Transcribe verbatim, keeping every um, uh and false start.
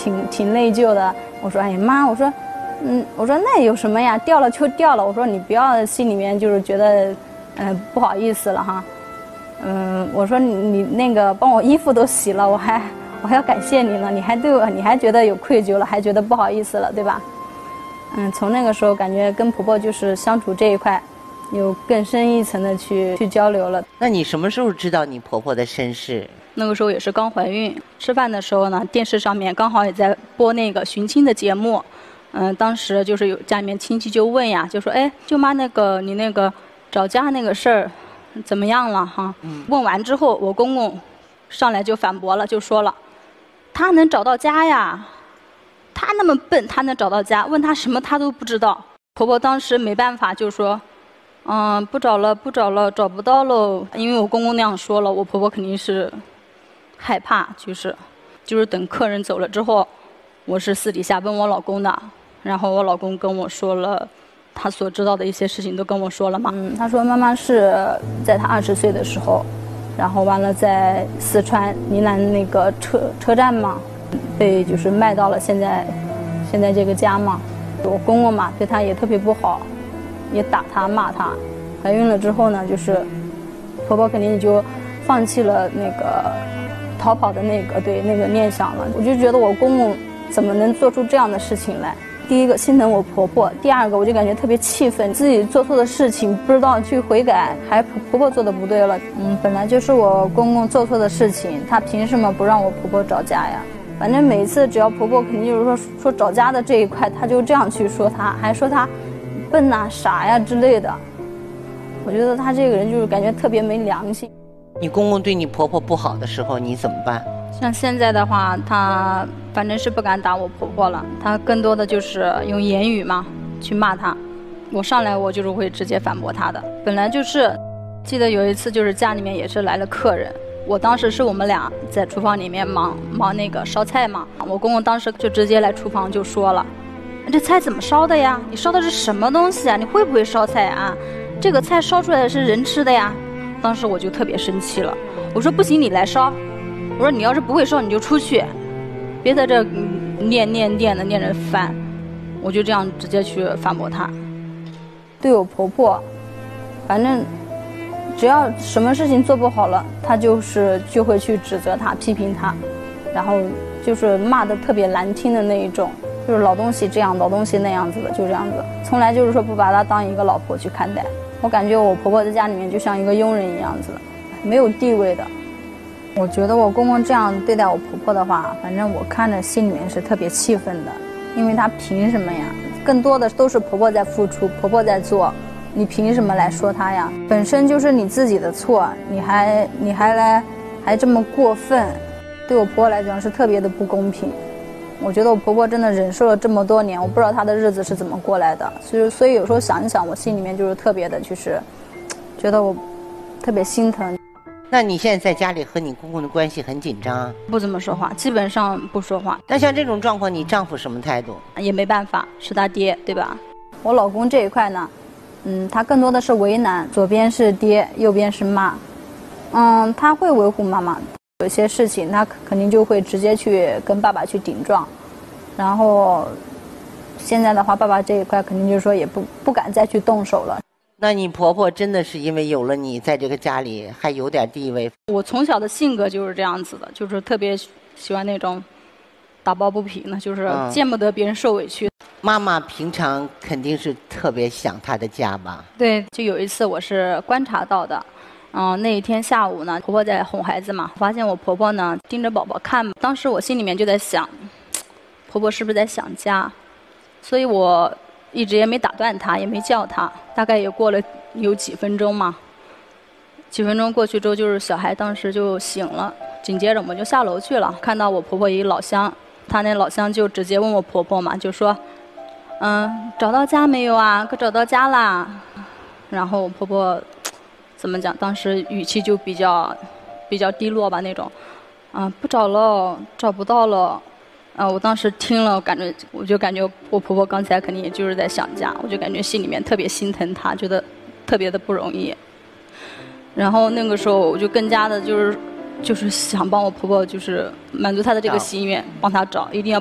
挺挺内疚的。我说，哎呀妈，我说，嗯，我说那有什么呀，掉了就掉了。我说你不要心里面就是觉得，嗯、呃，不好意思了哈。嗯，我说你你那个帮我衣服都洗了，我还我还要感谢你呢，你还对我你还觉得有愧疚了，还觉得不好意思了，对吧？嗯，从那个时候感觉跟婆婆就是相处这一块，有更深一层的去去交流了。 那你什么时候知道你婆婆的身世？ 那个时候也是刚怀孕，吃饭的时候呢，电视上面刚好也在播那个寻亲的节目。嗯，当时就是有家里面亲戚就问呀，就说，哎，舅妈那个你那个找家那个事儿怎么样了哈？嗯、问完之后，我公公上来就反驳了，就说了，他能找到家呀。他那么笨，他能找到家？问他什么他都不知道。婆婆当时没办法，就说：“嗯，不找了，不找了，找不到喽。”因为我公公那样说了，我婆婆肯定是害怕，就是就是等客人走了之后，我是私底下问我老公的，然后我老公跟我说了他所知道的一些事情都跟我说了嘛。嗯，他说妈妈是在他二十岁的时候，然后完了在四川宜兰那个车车站嘛。被就是卖到了现在，现在这个家嘛，我公公嘛对他也特别不好，也打他骂他。怀孕了之后呢，就是婆婆肯定就放弃了那个逃跑的那个对那个念想了。我就觉得我公公怎么能做出这样的事情来？第一个心疼我婆婆，第二个我就感觉特别气愤，自己做错的事情不知道去悔改，还婆婆做的不对了。嗯，本来就是我公公做错的事情，他凭什么不让我婆婆找家呀？反正每一次只要婆婆肯定就是说说找家的这一块，她就这样去说她，还说她笨呐、傻呀之类的。我觉得她这个人就是感觉特别没良心。 你公公对你婆婆不好的时候，你怎么办？ 像现在的话，他反正是不敢打我婆婆了，他更多的就是用言语嘛去骂她。我上来我就是会直接反驳她的。本来就是，记得有一次就是家里面也是来了客人。我当时是我们俩在厨房里面忙忙那个烧菜嘛，我公公当时就直接来厨房就说了，这菜怎么烧的呀？你烧的是什么东西啊？你会不会烧菜啊？这个菜烧出来的是人吃的呀。当时我就特别生气了，我说不行，你来烧。我说你要是不会烧你就出去，别在这念念念的念着烦。我就这样直接去反驳她。对我婆婆，反正只要什么事情做不好了，他就是就会去指责他、批评他，然后就是骂得特别难听的那一种，就是老东西这样，老东西那样子的，就这样子，从来就是说不把她当一个老婆去看待。我感觉我婆婆在家里面就像一个佣人一样子的，没有地位的。我觉得我公公这样对待我婆婆的话，反正我看着心里面是特别气愤的，因为他凭什么呀？更多的都是婆婆在付出，婆婆在做。你凭什么来说他呀？本身就是你自己的错，你还你还来还这么过分，对我婆婆来讲是特别的不公平。我觉得我婆婆真的忍受了这么多年，我不知道她的日子是怎么过来的。所以所以有时候想一想，我心里面就是特别的，就是觉得我特别心疼。 那你现在在家里和你公公的关系很紧张啊？ 不怎么说话，基本上不说话。 那像这种状况，你丈夫什么态度？ 也没办法，是他爹，对吧？我老公这一块呢，嗯，他更多的是为难，左边是爹，右边是妈。嗯，他会维护妈妈，有些事情他肯定就会直接去跟爸爸去顶撞。然后现在的话，爸爸这一块肯定就是说也不不敢再去动手了。 那你婆婆真的是因为有了你，在这个家里还有点地位？ 我从小的性格就是这样子的，就是特别喜欢那种打抱不平的，就是见不得别人受委屈。嗯、 妈妈平常肯定是特别想她的家吧？ 对，就有一次我是观察到的，嗯、呃，那一天下午呢，婆婆在哄孩子嘛，发现我婆婆呢盯着宝宝看，当时我心里面就在想，婆婆是不是在想家？所以我一直也没打断她，也没叫她，大概也过了有几分钟嘛。几分钟过去之后，就是小孩当时就醒了，紧接着我们就下楼去了，看到我婆婆一老乡，她那老乡就直接问我婆婆嘛，就说，嗯，找到家没有啊？可找到家啦。然后我婆婆怎么讲？当时语气就比较比较低落吧那种，啊，不找了，找不到了。啊，我当时听了，感觉我就感觉我婆婆刚才肯定也就是在想家，我就感觉心里面特别心疼她，觉得特别的不容易。然后那个时候我就更加的就是就是想帮我婆婆，就是满足她的这个心愿，帮她找，一定要